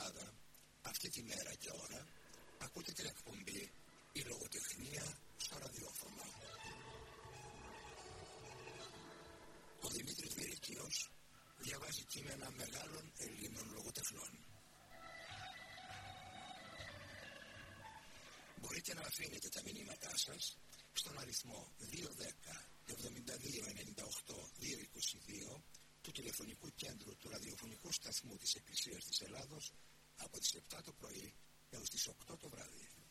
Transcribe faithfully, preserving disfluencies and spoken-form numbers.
εβδομάδα, αυτή τη μέρα και ώρα, ακούτε την εκπομπή «Η Λογοτεχνία στο ραδιόφωνο». Ο Δημήτρης Βηρικίος διαβάζει κείμενα μεγάλων Ελλήνων λογοτεχνών. Μπορείτε να αφήνετε τα μηνύματά σας στον αριθμό δύο ένα μηδέν εβδομήντα δύο ενενήντα οκτώ δύο είκοσι δύο του τηλεφωνικού κέντρου του ραδιοφωνικού σταθμού της Εκκλησίας της Ελλάδος από τις επτά το πρωί έως τις οκτώ το βράδυ.